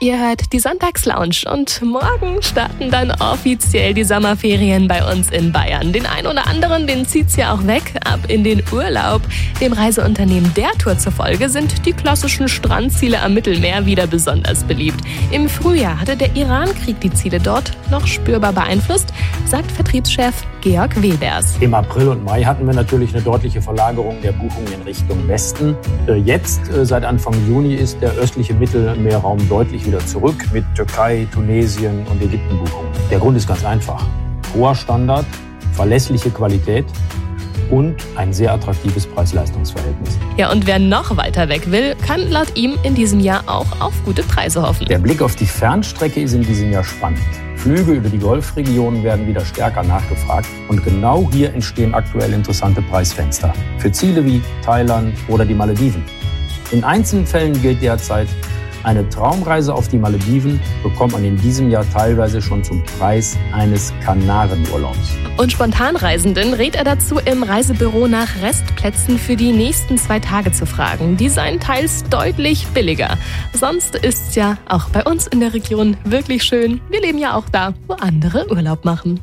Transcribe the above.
Ihr hört die Sonntagslounge und morgen starten dann offiziell die Sommerferien bei uns in Bayern. Den einen oder anderen, den zieht's ja auch weg, ab in den Urlaub. Dem Reiseunternehmen der Tour zufolge sind die klassischen Strandziele am Mittelmeer wieder besonders beliebt. Im Frühjahr hatte der Iran-Krieg die Ziele dort noch spürbar beeinflusst, sagt Vertriebschef Georg Webers. Im April und Mai hatten wir natürlich eine deutliche Verlagerung der Buchungen in Richtung Westen. Jetzt, seit Anfang Juni, ist der östliche Mittelmeerraum deutlich wieder zurück mit Türkei, Tunesien und Ägypten Buchungen. Der Grund ist ganz einfach. Hoher Standard, verlässliche Qualität und ein sehr attraktives Preis-Leistungs-Verhältnis. Ja, und wer noch weiter weg will, kann laut ihm in diesem Jahr auch auf gute Preise hoffen. Der Blick auf die Fernstrecke ist in diesem Jahr spannend. Flüge über die Golfregionen werden wieder stärker nachgefragt und genau hier entstehen aktuell interessante Preisfenster für Ziele wie Thailand oder die Malediven. In einzelnen Fällen gilt derzeit, eine Traumreise auf die Malediven bekommt man in diesem Jahr teilweise schon zum Preis eines Kanarenurlaubs. Und Spontanreisenden rät er dazu, im Reisebüro nach Restplätzen für die nächsten 2 Tage zu fragen. Die seien teils deutlich billiger. Sonst ist's ja auch bei uns in der Region wirklich schön. Wir leben ja auch da, wo andere Urlaub machen.